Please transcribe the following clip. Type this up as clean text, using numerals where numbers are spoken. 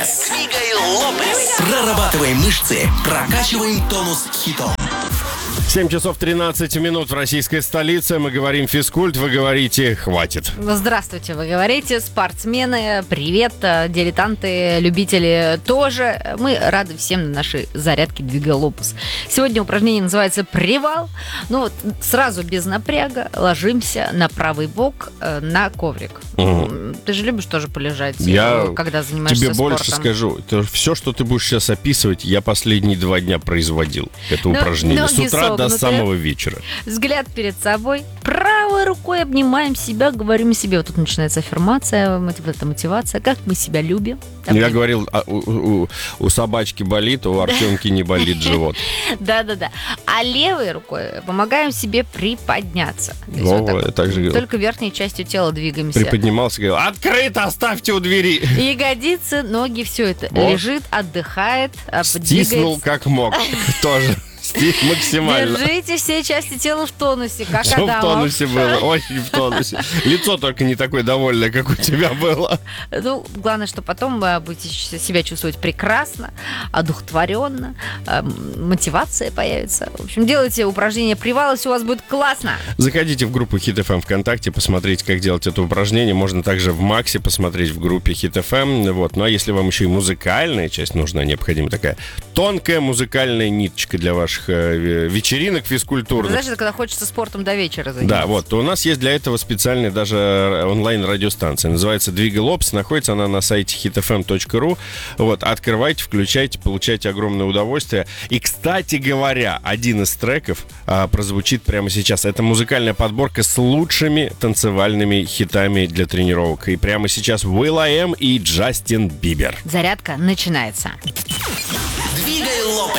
Лопес. Двигай Лопес. Прорабатываем мышцы, прокачиваем тонус хитом. 7 часов 13 минут в российской столице. Мы говорим физкульт, вы говорите «хватит». Здравствуйте, вы говорите спортсмены, привет, дилетанты, любители тоже. Мы рады всем на нашей зарядке «Двигай Лопес». Сегодня упражнение называется «Привал». Ну вот сразу без напряга ложимся на правый бок на коврик. Ты же любишь тоже полежать, когда занимаешься тебе спортом. больше скажу. Все, что ты будешь сейчас описывать, я последние 2 дня производил. Это упражнение. С утра до самого вечера. Взгляд перед собой. Правой рукой обнимаем себя, говорим себе. Вот тут начинается аффирмация, мотивация. Как мы себя любим. Я говорил, у собачки болит, у Артемки не болит живот. Да-да-да. А левой рукой помогаем себе приподняться. Только верхней частью тела двигаемся. Приподнимался, говорил, открыто, оставьте у двери. Ягодицы, ноги, все это лежит, отдыхает, стиснул как мог тоже. Максимально. Держите все части тела в тонусе, как Что Адамов. в тонусе было? Очень в тонусе. Лицо только не такое довольное, как у тебя было. Ну, главное, что потом вы будете себя чувствовать прекрасно, одухотворенно, мотивация появится. В общем, делайте упражнение привала, все у вас будет классно. Заходите в группу Hit FM ВКонтакте, посмотрите, как делать это упражнение. Можно также в Максе посмотреть в группе Hit FM. Вот. Ну, а если вам еще и музыкальная часть нужна, необходима такая тонкая музыкальная ниточка для ваших вечеринок физкультурных. Знаешь, это когда хочется спортом до вечера заниматься. Да, вот. То у нас есть для этого специальная даже онлайн-радиостанция. Называется «Двигай Лопес». Находится она на сайте hitfm.ru. Вот. Открывайте, включайте, получайте огромное удовольствие. И, кстати говоря, один из треков прозвучит прямо сейчас. Это музыкальная подборка с лучшими танцевальными хитами для тренировок. И прямо сейчас will.i.am и Джастин Бибер. Зарядка начинается. Двигай Лопес.